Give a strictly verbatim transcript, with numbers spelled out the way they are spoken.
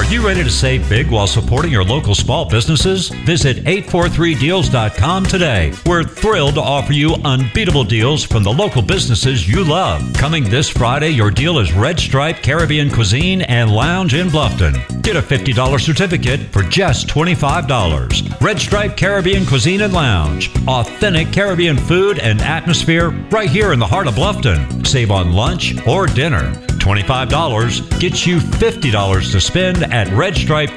Are you ready to save big while supporting your local small businesses? Visit eight four three deals dot com today. We're thrilled to offer you unbeatable deals from the local businesses you love. Coming this Friday, your deal is Red Stripe Caribbean Cuisine and Lounge in Bluffton. Get a fifty dollars certificate for just twenty-five dollars. Red Stripe Caribbean Cuisine and Lounge. Authentic Caribbean food and atmosphere right here in the heart of Bluffton. Save on lunch or dinner. twenty-five dollars gets you fifty dollars to spend at Red Stripe